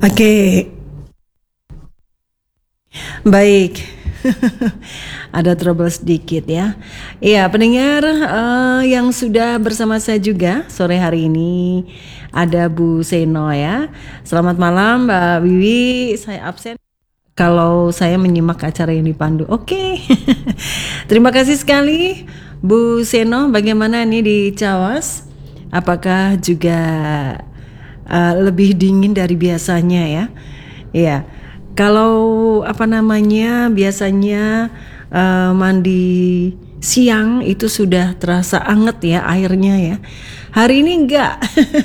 Oke, baik. Ada trouble sedikit ya. Iya, pendengar yang sudah bersama saya juga sore hari ini ada Bu Seno ya. Selamat malam Mbak Wiwi, saya absen kalau saya menyimak acara yang dipandu. Oke. Terima kasih sekali Bu Seno. Bagaimana ini di Cawas? Apakah juga lebih dingin dari biasanya ya? Iya. Kalau biasanya mandi siang itu sudah terasa anget ya airnya ya. Hari ini enggak.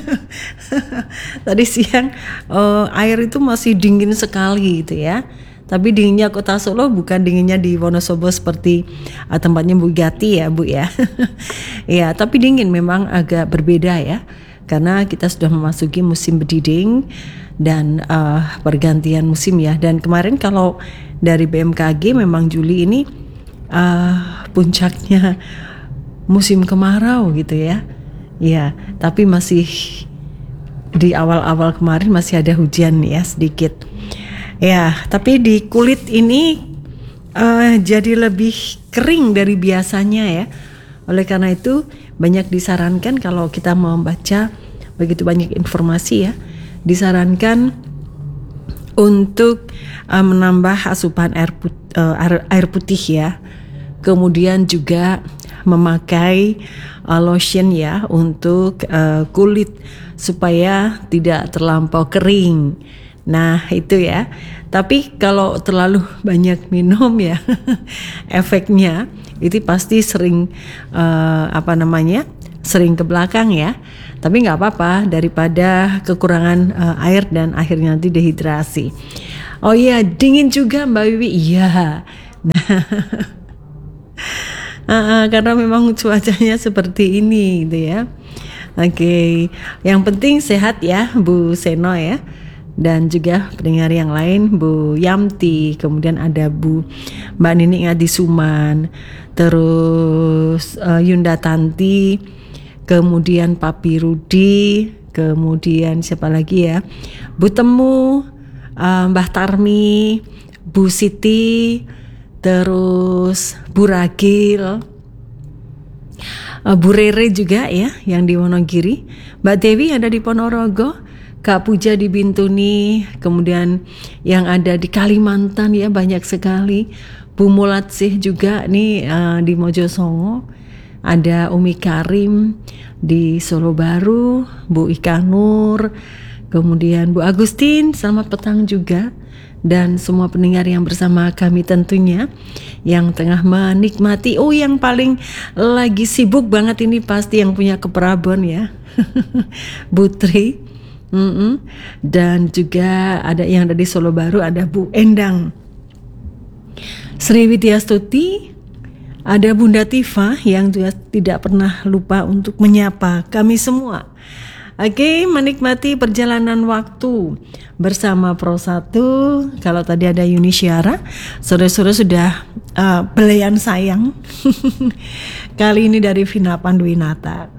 Tadi siang air itu masih dingin sekali gitu ya. Tapi dinginnya Kota Solo bukan dinginnya di Wonosobo seperti tempatnya Bu Gati ya Bu ya. Ya, tapi dingin memang agak berbeda ya. Karena kita sudah memasuki musim bediding dan pergantian musim ya. Dan kemarin kalau dari BMKG memang Juli ini puncaknya musim kemarau gitu ya. Ya, tapi masih di awal-awal kemarin masih ada hujan ya sedikit. Ya, tapi di kulit ini jadi lebih kering dari biasanya ya. Oleh karena itu banyak disarankan kalau kita membaca begitu banyak informasi ya, disarankan untuk menambah asupan air putih ya. Kemudian juga memakai lotion ya untuk kulit supaya tidak terlampau kering. Nah itu ya. Tapi kalau terlalu banyak minum ya efeknya itu pasti sering sering ke belakang ya. Tapi nggak apa-apa daripada kekurangan air dan akhirnya nanti dehidrasi. Oh iya, dingin juga Mbak Wiwi. Iya. Nah, karena memang cuacanya seperti ini gitu ya. Oke, yang penting sehat ya Bu Seno ya. Dan juga pendengar yang lain Bu Yamti, kemudian ada Mbak Nini Adisuman, terus Yunda Tanti, kemudian Papi Rudi, kemudian siapa lagi ya, Bu Temu, Mbah Tarmi, Bu Siti, terus Bu Ragil, Bu Rere juga ya yang di Wonogiri, Mbak Dewi ada di Ponorogo, Kak Puja di Bintuni, kemudian yang ada di Kalimantan ya banyak sekali, Bu Mulatsih juga nih di Mojosongo, ada Umi Karim di Solo Baru, Bu Ika Nur, kemudian Bu Agustin, selamat petang juga, dan semua pendengar yang bersama kami tentunya yang tengah menikmati. Oh, yang paling lagi sibuk banget ini pasti yang punya ke Prabon ya, Bu Tri. Dan juga ada yang dari Solo Baru, ada Bu Endang Sri Widyastuti, ada Bunda Tifa yang juga tidak pernah lupa untuk menyapa kami semua. Oke, menikmati perjalanan waktu bersama Pro 1. Kalau tadi ada Yuni Syara, sore-sore sudah belayan sayang. Kali ini dari Vina Panduwinata.